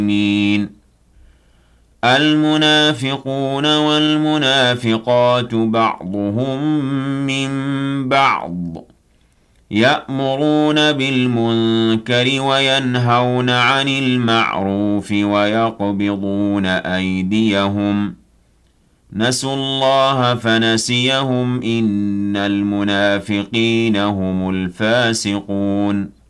المنافقون والمنافقات بعضهم من بعض يأمرون بالمنكر وينهون عن المعروف ويقبضون أيديهم نسوا الله فنسيهم إن المنافقين هم الفاسقون